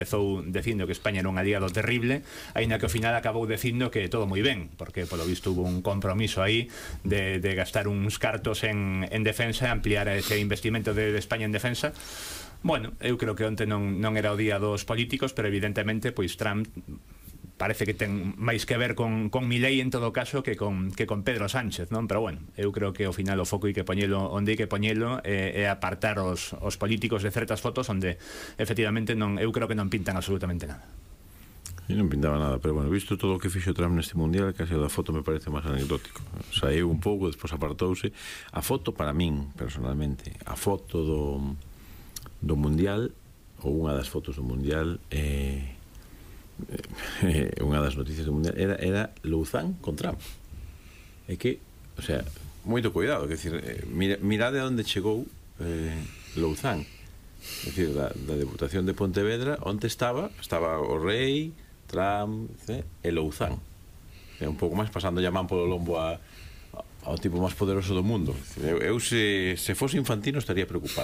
empezou dicindo que España era un aliado terrible, aínda que ao final acabou dicindo que todo moi ben, porque polo visto hubo un compromiso aí de gastar uns cartos en defensa e ampliar ese investimento de España en defensa. Bueno, eu creo que onte non era o día dos políticos, pero evidentemente pois Trump parece que ten máis que ver con Milei en todo caso que con Pedro Sánchez, non? Pero bueno, eu creo que ao final o foco hai que poñelo onde hai que poñelo é apartar os políticos de certas fotos onde efectivamente eu creo que non pintan absolutamente nada. E non pintaba nada, pero bueno, visto todo o que fixo Trump neste mundial, case o da foto me parece máis anecdótico. Saiu un pouco, despois apartouse. A foto para min, personalmente, a foto do mundial, ou unha das fotos do mundial, unha das noticias do mundial era Louzán con Trump. É que, o sea, moito cuidado, que decir, mirade a onde chegou Louzán, é dicir, da Deputación de Pontevedra, onde estaba o rei, Trump e Louzán, é un pouco máis pasando a man polo lombo ao tipo máis poderoso do mundo. Eu se fose Infantino estaría preocupado.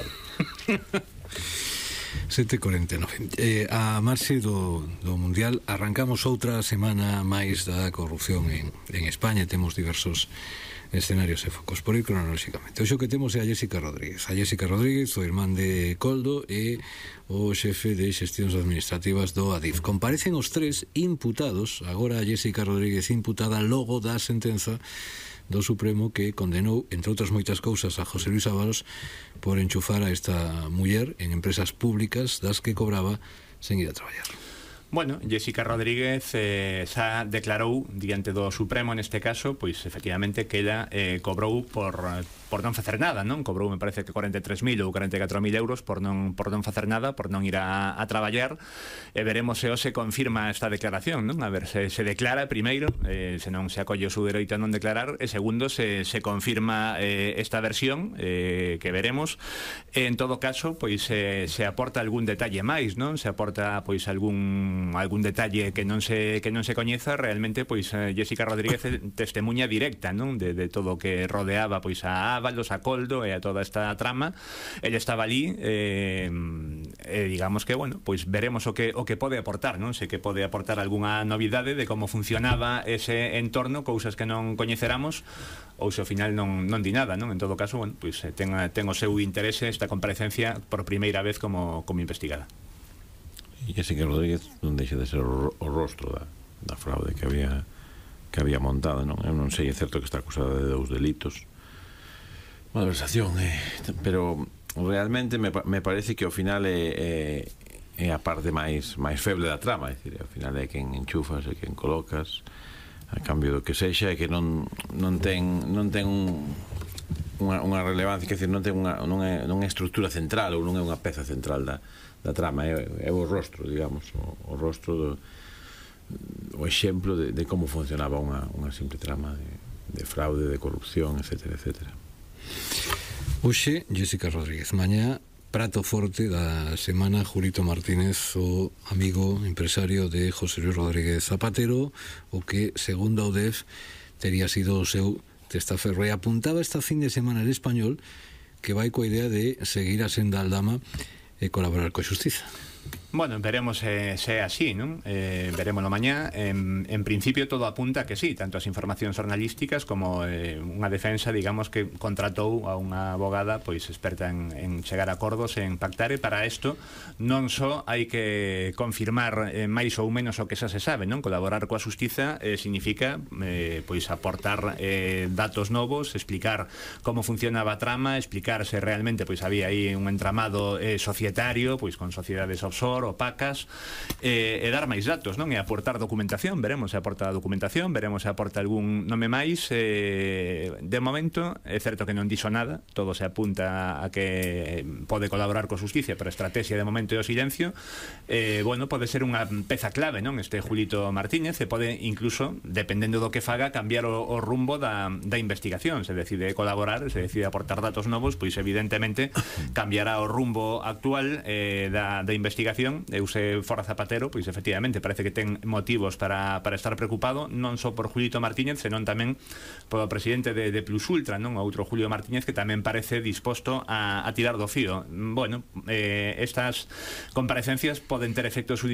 7:49. A marxe do Mundial arrancamos outra semana máis da corrupción en España. Temos diversos escenarios e focos por ir cronolóxicamente. Hoxe o que temos é a Jéssica Rodríguez. A Jéssica Rodríguez, o irmán de Coldo e o xefe de xestións administrativas do Adif. Comparecen os tres imputados, agora a Jéssica Rodríguez imputada logo da sentenza do Supremo que condenou, entre outras moitas cousas, a José Luis Ábalos por enchufar a esta muller en empresas públicas das que cobraba sen ir a traballar. Bueno, Jéssica Rodríguez xa declarou diante do Supremo neste caso, pois efectivamente que ela cobrou por non facer nada, non? Cobrou, me parece que 43.000 ou 44.000 euros por non facer nada, por non ir a traballar, e veremos se hoxe confirma esta declaración, non? A ver se declara primeiro, se non se acolle o seu dereito a non declarar, e segundo se confirma esta versión que veremos. En todo caso, pois se aporta algún detalle máis, non? Se aporta pois algún detalle que non se coñeza. Realmente pois Jéssica Rodríguez testemunha directa, non? De todo o que rodeaba pois a Ábalos, a Coldo e a toda esta trama. Ella estaba ali digamos que, bueno, pois veremos o que pode aportar, non? Se que pode aportar algunha novidade de como funcionaba ese entorno, cousas que non coñeceramos, ou se ao final non di nada, non? En todo caso, bueno, pois ten o seu interese esta comparecencia por primeira vez como investigada. E Jéssica Rodríguez non deixa de ser o rostro da fraude que había montado, non? Eu non sei, é certo que está acusada de 2 delitos, malversación, pero realmente me parece que ao final é a parte máis feble da trama, é dicir, ao final é quen enchufas e quen colocas a cambio do que sexa, e que non ten unha relevancia, quer dizer, non é estrutura central ou non é unha peza central da trama, é o rostro, digamos, o rostro o exemplo de como funcionaba unha simple trama de fraude, de corrupción, etcétera, etcétera. Hoxe, Jéssica Rodríguez. Mañá, prato forte da semana, Julito Martínez, o amigo empresario de José Luis Rodríguez Zapatero, o que, segundo a UDEF, tería sido o seu testaferro. E apuntaba esta fin de semana el Español que vai coa idea de seguir a senda aldama e colaborar coa xustiza. Bueno, veremos se é así, non? Verémoslo mañá. En principio todo apunta que sí, tanto as informacións jornalísticas como unha defensa, digamos, que contratou a unha abogada pois experta en chegar a acordos, en pactar, e para isto non só hai que confirmar máis ou menos o que xa se sabe, non? Colaborar coa xustiza significa pois aportar datos novos, explicar como funcionaba a trama, explicar se realmente pois había aí un entramado societario, pois con sociedades offshore, opacas, e dar máis datos, non? E aportar documentación. Veremos se aporta documentación, veremos se aporta algún nome máis. De momento é certo que non dixo nada, todo se apunta a que pode colaborar coa xusticia, pero a estrategia de momento é o silencio. Bueno, pode ser unha peza clave, non? Este Julito Martínez, e pode incluso, dependendo do que faga, cambiar o rumbo da investigación. Se decide colaborar, se decide aportar datos novos, pois evidentemente cambiará o rumbo actual da investigación. Eu se fora Zapatero, pois efectivamente parece que ten motivos para estar preocupado, non só por Julito Martínez, senón tamén polo presidente de Plus Ultra, non? O outro Julio Martínez, que tamén parece disposto a tirar do fío. Bueno, estas comparecencias poden ter efectos